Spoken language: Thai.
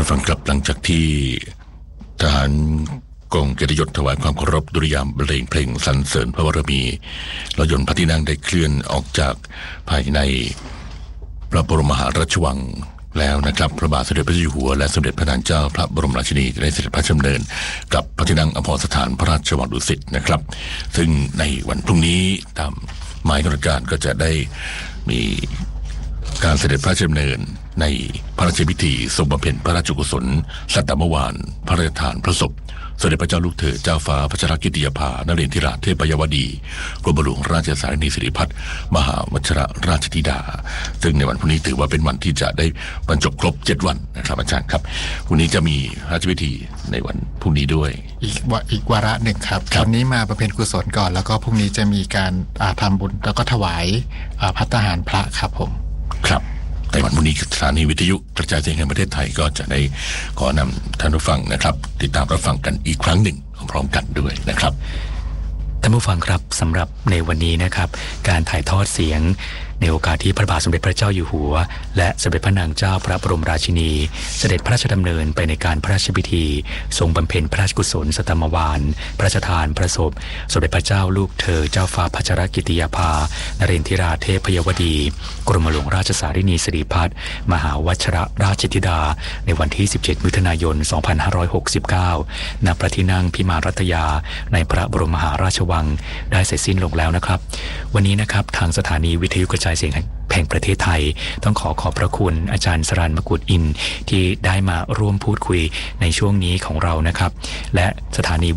านฟังครับหลังจากที่ทหารกองเกียรติยศถวายความเคารพดุริยางค์บรรเลงเพลงสรรเสริญพระบารมีรถยนต์พระที่นั่งได้เคลื่อนออกจากภายในพระบรมมหาราชวังแล้วนะครับพระบาทสมเด็จพระเจ้าอยู่หัวและสมเด็จพระนางเจ้าพระบรมราชินีได้เสด็จพระราชดำเนินกับพระที่นั่งอัมพรสถานพระราชวังดุสิตนะครับซึ่งในวันพรุ่งนี้ตามหมายกำหนดการก็จะได้มีการเสด็จพระราชดำเนินในพระราชพิธีทรงบำเพ็ญพระราชกุศลสัตตมวานพระราชทานพระศพสมเด็จพระเจ้าลูกเธอเจ้าฟ้าพัชรกิติยาภานเรนทิราชเทพยวดีกรมหลวงราชสารินีสิริพัฒน์มหาวชิรราชธิดาซึ่งในวันพรุ่งนี้ถือว่าเป็นวันที่จะได้บรรจบครบ7วันนะครับอาจารย์ครับพรุ่งนี้จะมีพระราชพิธีในวันพรุ่งนี้ด้วยอีกวาระหนึ่งครับวันนี้มาบำเพ็ญกุศลก่อนแล้วก็พรุ่งนี้จะมีการทำบุญแล้วก็ถวายภัตตาหารพระครับผมครับในวันพรุ่งนี้สถานีวิทยุกระจายเสียงแห่งประเทศไทยก็จะได้ขอนำท่านผู้ฟังนะครับติดตามรับฟังกันอีกครั้งหนึ่งพร้อมกันด้วยนะครับท่านผู้ฟังครับสำหรับในวันนี้นะครับการถ่ายทอดเสียงในโอกาสที่พระบาทสมเด็จพระเจ้าอยู่หัวและสมเด็จพระนางเจ้าพระบรมราชินีเสด็จพระราชดำเนินไปในการพระราชพิธีทรงบำเพ็ญพระราชกุศลสัตตมวานพระราชทานพระศพสมเด็จพระเจ้าลูกเธอเจ้าฟ้าพัชรกิติยาภานเรนทิราชเทพยวดีกรมหลวงราชสารินีสิริพัฒน์มหาวชิรราชธิดาในวันที่17มิถุนายน2569ณพระที่นั่งพิมานรัตยาในพระบรมมหาราชวังได้เสร็จสิ้นลงแล้วนะครับวันนี้นะครับทางสถานีวิทยุกระจายเสียงแห่งประเทศไทยต้องขอบพระคุณอาจารย์สรัญ มกุฎอินทร์ที่ได้มาร่วมพูดคุยในช่วงนี้ของเรานะครับและสถานี